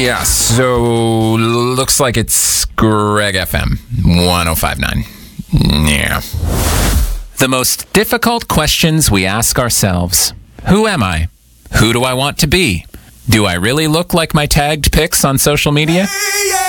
Yeah, so looks like it's Greg FM 105.9. Yeah. The most difficult questions we ask ourselves. Who am I? Who do I want to be? Do I really look like my tagged pics on social media?